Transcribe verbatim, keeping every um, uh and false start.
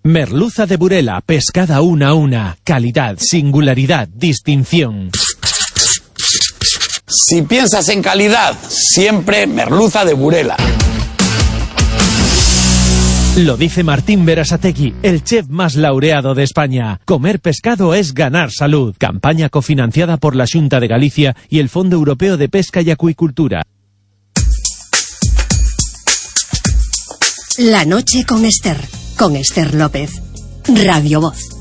Merluza de Burela, pescada una a una. Calidad, singularidad, distinción. Si piensas en calidad, siempre merluza de Burela. Lo dice Martín Berasategui, el chef más laureado de España. Comer pescado es ganar salud. Campaña cofinanciada por la Xunta de Galicia y el Fondo Europeo de Pesca y Acuicultura. La noche con Esther, con Esther López. Radio Voz.